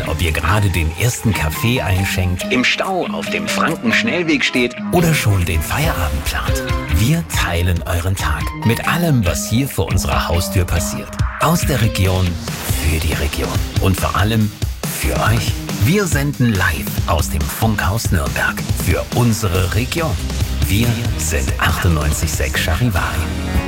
ob ihr gerade den ersten Kaffee einschenkt, im Stau auf dem Franken-Schnellweg steht oder schon den Feierabend plant. Wir teilen euren Tag mit allem, was hier vor unserer Haustür passiert. Aus der Region, für die Region und vor allem für euch. Wir senden live aus dem Funkhaus Nürnberg für unsere Region. Wir sind 98.6 Charivari.